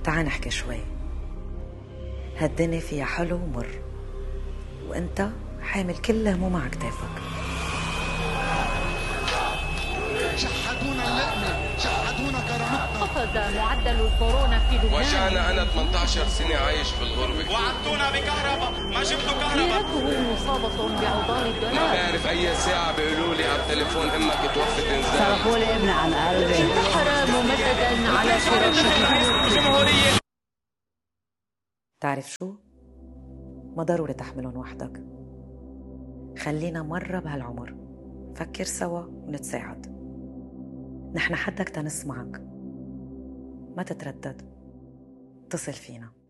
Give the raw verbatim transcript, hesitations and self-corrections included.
تعال نحكي شوي. هالدنيا فيها حلو ومر، وانت حامل كل هموم على كتافك. شحدونا اللقمة، شحدونا كرامتنا. قفز معدل الكورونا في لبنان. وجعنا أنا ثمانية عشر سنة عايش في الغربة. وعدتونا بكهرباء، ما جبتوا كهرباء. سيرته مصابة بعضال الدولار. ما بعرف أي ساعة بيقولوا لي على التليفون إمك توفت إنزال. صرفوا لي ابني عن قلبي. انتحر ممددا على فراشه. تعرف شو؟ ما ضروري تحملهم وحدك. خلينا مرة بهالعمر فكر سوا ونتساعد. نحن حدك تنسمعك، ما تتردد، اتصل فينا.